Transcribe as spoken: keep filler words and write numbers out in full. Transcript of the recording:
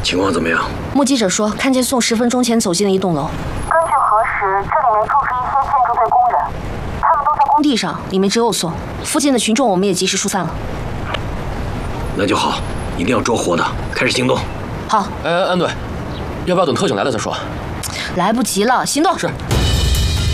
情况怎么样？ 目击者说，看见宋十分钟前走进了一栋楼。 根据核实，这里面住着一些建筑队工人，他们都在工地上，里面只有宋。附近的群众我们也及时疏散了。 那就好，一定要捉活的，开始行动。 好。 哎，安队，要不要等特警来了再说？ 来不及了，行动。 是。